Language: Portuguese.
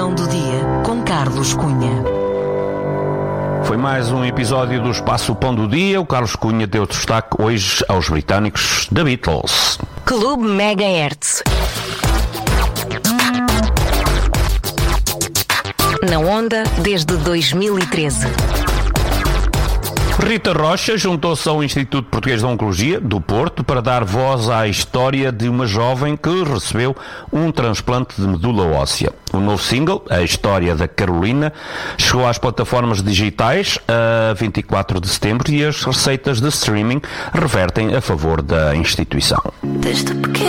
Pão do Dia com Carlos Cunha. Foi mais um episódio do Espaço Pão do Dia. O Carlos Cunha deu destaque hoje aos britânicos The Beatles. Clube Megahertz. Na onda desde 2013. Rita Rocha juntou-se ao Instituto Português de Oncologia, do Porto, para dar voz à história de uma jovem que recebeu um transplante de medula óssea. O novo single, A História da Carolina, chegou às plataformas digitais a 24 de setembro e as receitas de streaming revertem a favor da instituição. Desde pequeno